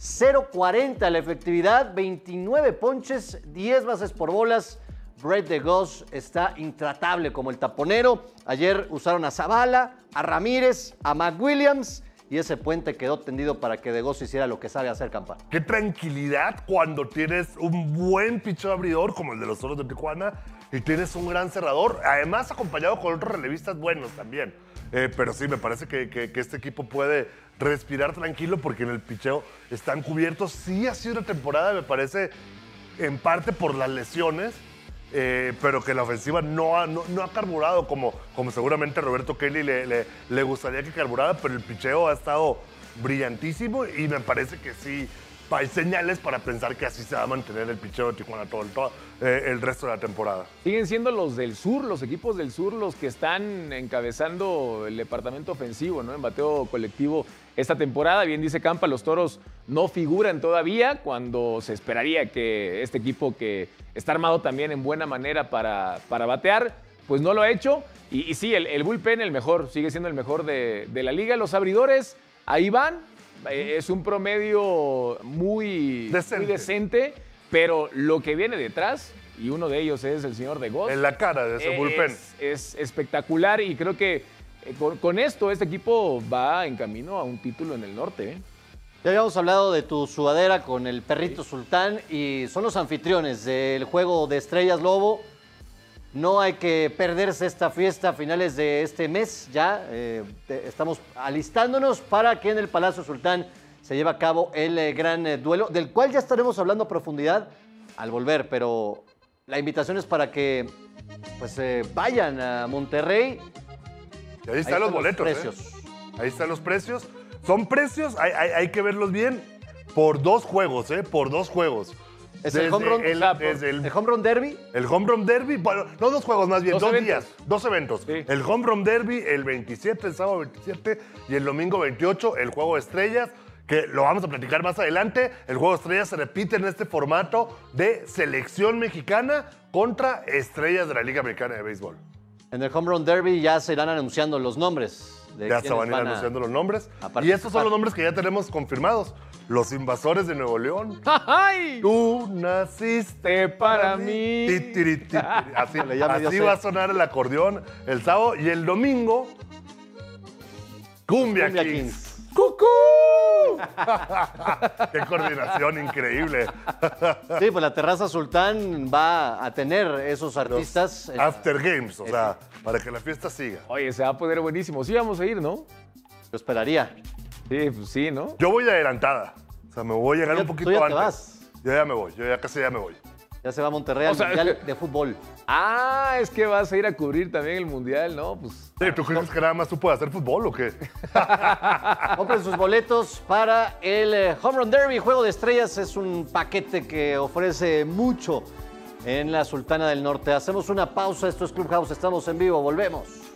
0.40 la efectividad, 29 ponches, 10 bases por bolas. Brett DeGoss está intratable como el taponero. Ayer usaron a Zavala, a Ramírez, a McWilliams y ese puente quedó tendido para que DeGoss hiciera lo que sabe hacer, Campa. Qué tranquilidad cuando tienes un buen picheo abridor como el de los Toros de Tijuana y tienes un gran cerrador, además acompañado con otros relevistas buenos también. Pero sí, me parece que este equipo puede respirar tranquilo porque en el picheo están cubiertos. Sí ha sido una temporada, me parece, en parte por las lesiones, pero que la ofensiva no ha carburado como seguramente a Roberto Kelly le gustaría que carburara, pero el picheo ha estado brillantísimo y me parece que sí hay señales para pensar que así se va a mantener el picheo de Tijuana todo el resto de la temporada. Siguen siendo los del sur, los equipos del sur, los que están encabezando el departamento ofensivo, ¿no? En bateo colectivo esta temporada. Bien dice Campa, los Toros no figuran todavía cuando se esperaría que este equipo que está armado también en buena manera para batear, pues no lo ha hecho. Y sí, el bullpen, el mejor, sigue siendo el mejor de la liga. Los abridores, ahí van. Es un promedio muy decente, pero lo que viene detrás, y uno de ellos es el señor DeGoss. En la cara de ese bullpen. Es espectacular y creo que con esto este equipo va en camino a un título en el norte. Ya habíamos hablado de tu sudadera con el perrito Sultán y son los anfitriones del Juego de Estrellas, Lobo. No hay que perderse esta fiesta a finales de este mes. Ya estamos alistándonos para que en el Palacio Sultán se lleve a cabo el gran duelo, del cual ya estaremos hablando a profundidad al volver. Pero la invitación es para que pues, vayan a Monterrey. Y ahí están los boletos. Ahí están los precios. Son precios, hay que verlos bien, por 2 juegos, por 2 juegos. ¿Es el home run, el home run derby? El home run derby, bueno, no 2 juegos más bien, 2 días, 2 eventos. Sí. El home run derby el 27, el sábado 27 y el domingo 28, el juego de estrellas, que lo vamos a platicar más adelante. El juego de estrellas se repite en este formato de selección mexicana contra estrellas de la Liga Americana de Béisbol. En el home run derby ya se irán anunciando los nombres. Ya se van a ir anunciando los nombres. Y estos son los nombres que ya tenemos confirmados. Los Invasores de Nuevo León. ¡Ay! Tú naciste para mí. Así va a sonar el acordeón el sábado. Y el domingo, Cumbia Kings. ¡Cucú! ¡Qué coordinación increíble! Sí, pues la Terraza Sultán va a tener esos artistas. Los after games, o sea, para que la fiesta siga. Oye, se va a poner buenísimo. Sí, vamos a ir, ¿no? Yo esperaría. Sí, pues sí, ¿no? Yo voy adelantada. O sea, me voy a llegar un poquito ¿Tú ya antes. te vas? Yo ya me voy, yo ya casi ya me voy. Ya se va a Monterrey al Mundial de Fútbol. Ah, es que vas a ir a cubrir también el Mundial, ¿no? Pues... Sí, ¿tú crees que nada más tú puedes hacer fútbol o qué? Compren sus boletos para el Home Run Derby. Juego de Estrellas es un paquete que ofrece mucho en la Sultana del Norte. Hacemos una pausa. Esto es Clubhouse. Estamos en vivo. Volvemos.